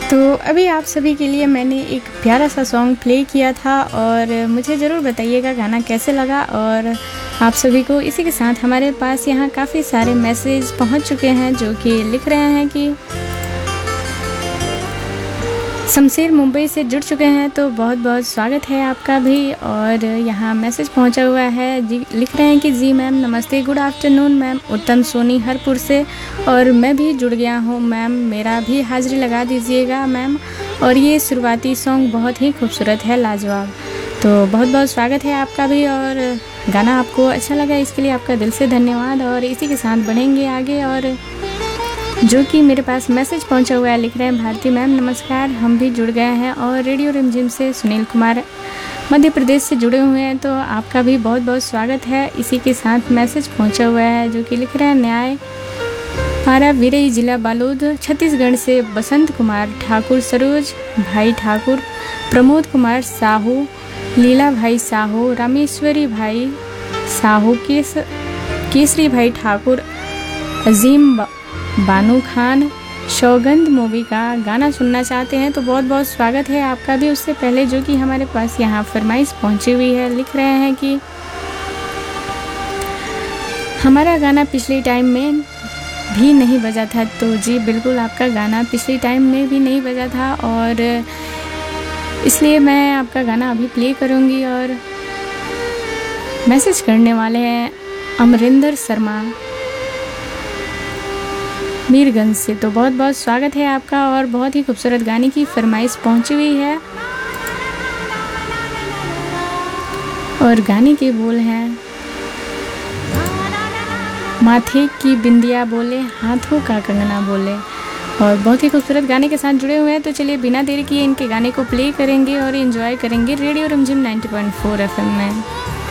तो अभी आप सभी के लिए मैंने एक प्यारा सा सॉन्ग प्ले किया था और मुझे ज़रूर बताइएगा गाना कैसे लगा। और आप सभी को इसी के साथ हमारे पास यहाँ काफ़ी सारे मैसेज पहुँच चुके हैं जो कि लिख रहे हैं कि शमशेर मुंबई से जुड़ चुके हैं, तो बहुत बहुत स्वागत है आपका भी। और यहाँ मैसेज पहुँचा हुआ है जी, लिख रहे हैं कि जी मैम नमस्ते, गुड आफ्टरनून मैम, उत्तम सोनी हरपुर से, और मैं भी जुड़ गया हूँ मैम, मेरा भी हाज़िरी लगा दीजिएगा मैम। और ये शुरुआती सॉन्ग बहुत ही खूबसूरत है, लाजवाब। तो बहुत बहुत स्वागत है आपका भी, और गाना आपको अच्छा लगा इसके लिए आपका दिल से धन्यवाद। और इसी के साथ बढ़ेंगे आगे। और जो कि मेरे पास मैसेज पहुंचा हुआ है, लिख रहे हैं भारती मैम नमस्कार, हम भी जुड़ गए हैं। और रेडियो रिमझिम से सुनील कुमार मध्य प्रदेश से जुड़े हुए हैं, तो आपका भी बहुत बहुत स्वागत है। इसी के साथ मैसेज पहुंचा हुआ है जो कि लिख रहे हैं न्याय पारा विरई जिला बालोद छत्तीसगढ़ से बसंत कुमार ठाकुर, सरोज भाई ठाकुर, प्रमोद कुमार साहू, लीला भाई साहू, रामेश्वरी भाई साहू, केसरी भाई ठाकुर, अजीम बानू खान, सौगंध मूवी का गाना सुनना चाहते हैं, तो बहुत बहुत स्वागत है आपका भी। उससे पहले जो कि हमारे पास यहाँ फरमाइश पहुँची हुई है, लिख रहे हैं कि हमारा गाना पिछले टाइम में भी नहीं बजा था। तो जी बिल्कुल, आपका गाना पिछले टाइम में भी नहीं बजा था और इसलिए मैं आपका गाना अभी प्ले करूँगी। और मैसेज करने वाले हैं अमरिंदर शर्मा मीरगंज से, तो बहुत बहुत स्वागत है आपका। और बहुत ही खूबसूरत गाने की फरमाइश पहुंची हुई है और गाने के बोल हैं माथे की बिंदिया बोले, हाथों का कंगना बोले। और बहुत ही खूबसूरत गाने के साथ जुड़े हुए हैं, तो चलिए बिना देरी किए इनके गाने को प्ले करेंगे और एंजॉय करेंगे रेडियो रिमझिम 90.4 FM में।